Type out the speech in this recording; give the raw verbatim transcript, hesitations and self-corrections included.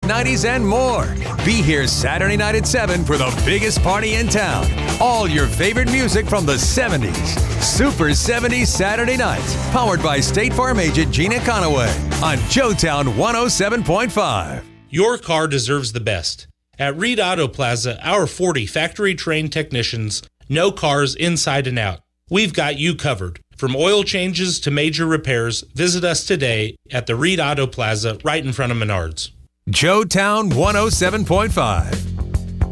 nineties, and more. Be here Saturday night at seven for the biggest party in town. All your favorite music from the seventies. Super seventies Saturday nights. Powered by State Farm agent Gina Conaway on Joetown one oh seven point five. Your car deserves the best. At Reed Auto Plaza, our forty factory-trained technicians know cars inside and out. We've got you covered. From oil changes to major repairs, visit us today at the Reed Auto Plaza right in front of Menards. Joetown one oh seven point five.